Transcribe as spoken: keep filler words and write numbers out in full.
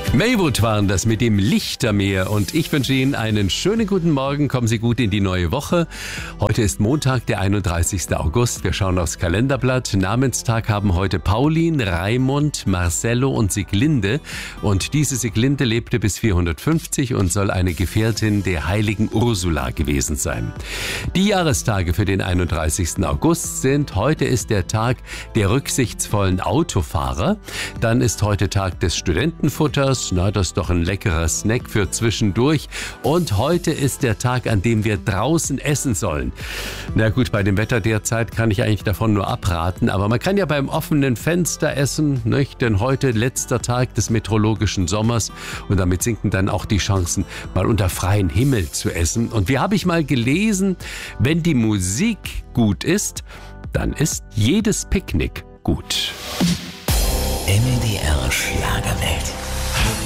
Maywood waren das mit dem Lichtermeer und ich wünsche Ihnen einen schönen guten Morgen. Kommen Sie gut in die neue Woche. Heute ist Montag, der einunddreißigste August. Wir schauen aufs Kalenderblatt. Namenstag haben heute Paulin, Raimund, Marcello und Siglinde. Und diese Siglinde lebte bis vierhundertfünfzig und soll eine Gefährtin der heiligen Ursula gewesen sein. Die Jahrestage für den einunddreißigsten August sind: heute ist der Tag der rücksichtsvollen Autofahrer. Dann ist heute Tag des Studentenfutters. Na, das ist doch ein leckerer Snack für zwischendurch. Und heute ist der Tag, an dem wir draußen essen sollen. Na gut, bei dem Wetter derzeit kann ich eigentlich davon nur abraten, aber man kann ja beim offenen Fenster essen, nicht? Denn heute letzter Tag des meteorologischen Sommers und damit sinken dann auch die Chancen, mal unter freiem Himmel zu essen. Und wie habe ich mal gelesen, wenn die Musik gut ist, dann ist jedes Picknick gut. M D R Schlager.